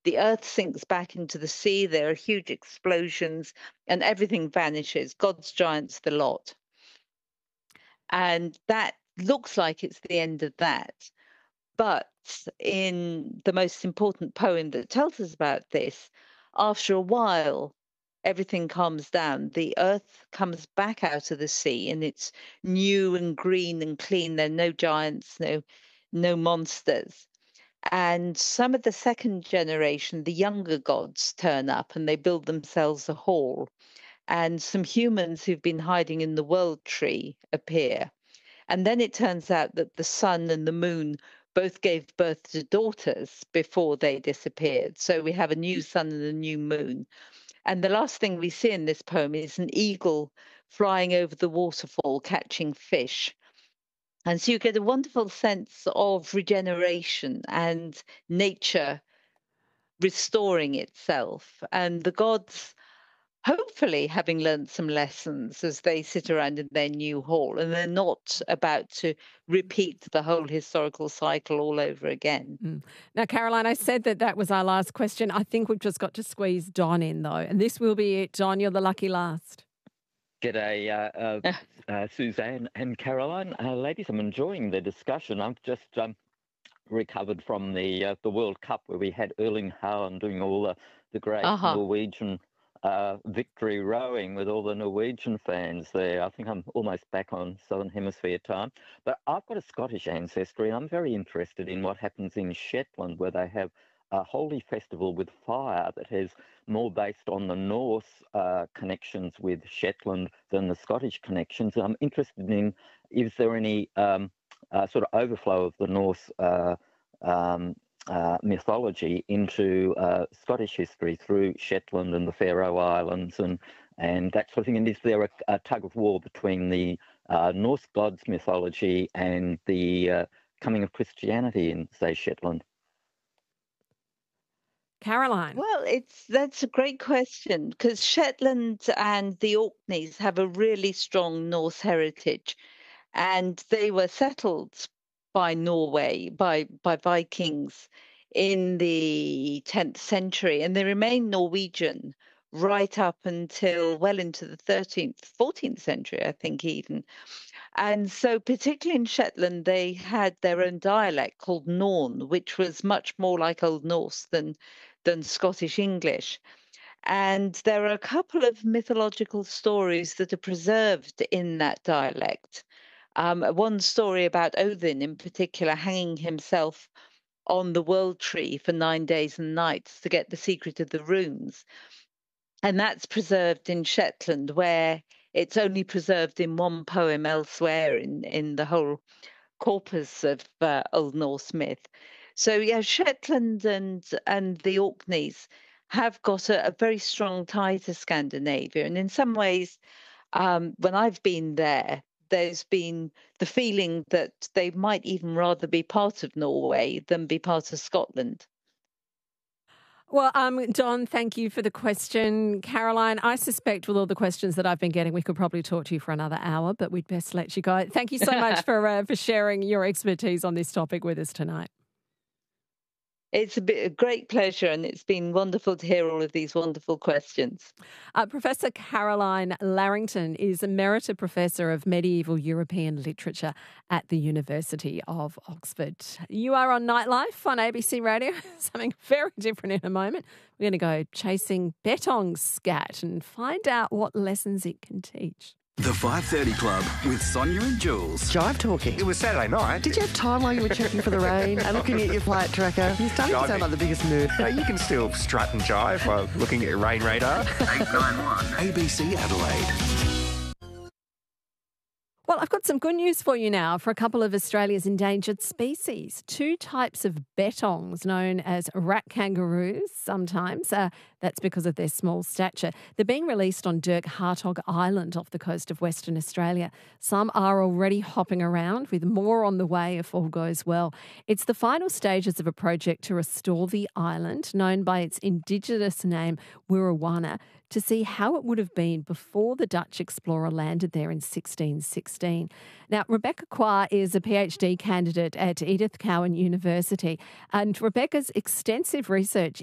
the earth sinks back into the sea, there are huge explosions, and everything vanishes. God's giants, the lot. And that looks like it's the end of that. But in the most important poem that tells us about this, after a while, everything calms down. The earth comes back out of the sea and it's new and green and clean. There are no giants, no monsters. And some of the second generation, the younger gods, turn up and they build themselves a hall. And some humans who've been hiding in the world tree appear. And then it turns out that the sun and the moon both gave birth to daughters before they disappeared. So we have a new sun and a new moon. And the last thing we see in this poem is an eagle flying over the waterfall catching fish. And so you get a wonderful sense of regeneration and nature restoring itself. And the gods hopefully having learned some lessons as they sit around in their new hall, and they're not about to repeat the whole historical cycle all over again. Now, Caroline, I said that was our last question. I think we've just got to squeeze Don in, though, and this will be it. Don, you're the lucky last. G'day, Suzanne and Caroline. Ladies, I'm enjoying the discussion. I've just recovered from the World Cup where we had Erling Haaland doing all the great Norwegian victory rowing with all the Norwegian fans there. I think I'm almost back on Southern Hemisphere time. But I've got a Scottish ancestry, and I'm very interested in what happens in Shetland, where they have a holy festival with fire that is more based on the Norse connections with Shetland than the Scottish connections. I'm interested in, is there any sort of overflow of the Norse mythology into Scottish history through Shetland and the Faroe Islands and that sort of thing? And is there a tug of war between the Norse gods mythology and the coming of Christianity in, say, Shetland? Caroline. Well, that's a great question, because Shetland and the Orkneys have a really strong Norse heritage, and they were settled by Norway, by Vikings in the 10th century, and they remained Norwegian right up until well into the 13th, 14th century, I think even. And so particularly in Shetland, they had their own dialect called Norn, which was much more like Old Norse than Scottish English. And there are a couple of mythological stories that are preserved in that dialect. One story about Odin in particular hanging himself on the world tree for 9 days and nights to get the secret of the runes. And that's preserved in Shetland, where it's only preserved in one poem elsewhere in the whole corpus of Old Norse myth. So yeah, Shetland and the Orkneys have got a very strong tie to Scandinavia. And in some ways, when I've been there, there's been the feeling that they might even rather be part of Norway than be part of Scotland. Well, Don, thank you for the question. Caroline, I suspect with all the questions that I've been getting, we could probably talk to you for another hour, but we'd best let you go. Thank you so much for sharing your expertise on this topic with us tonight. It's a great pleasure, and it's been wonderful to hear all of these wonderful questions. Professor Caroline Larrington is Emerita Professor of Medieval European Literature at the University of Oxford. You are on Nightlife on ABC Radio. Something very different in a moment. We're going to go chasing Bettong scat and find out what lessons it can teach. The 5:30 Club with Sonia and Jules. Jive talking. It was Saturday night. Did you have time while you were checking for the rain and looking at your flight tracker? You're starting to sound like the biggest nerd. No, you can still strut and jive while looking at your rain radar. 891 ABC Adelaide. Well, I've got some good news for you now for a couple of Australia's endangered species. Two types of bettongs known as rat kangaroos sometimes. That's because of their small stature. They're being released on Dirk Hartog Island off the coast of Western Australia. Some are already hopping around, with more on the way if all goes well. It's the final stages of a project to restore the island, known by its Indigenous name, Wirrawana, to see how it would have been before the Dutch explorer landed there in 1616. Now, Rebecca Qua is a PhD candidate at Edith Cowan University, and Rebecca's extensive research